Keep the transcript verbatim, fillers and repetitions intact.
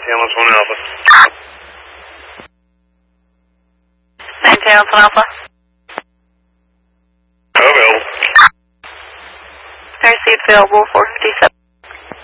Alpha one Alpha. nineteen Alpha one Alpha. Available. I received available four fifty-seven.